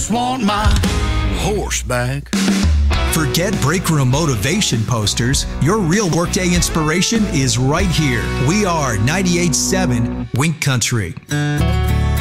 just want my horse back. Forget break room motivation posters. Your real workday inspiration is right here. We are 98.7 Wink Country.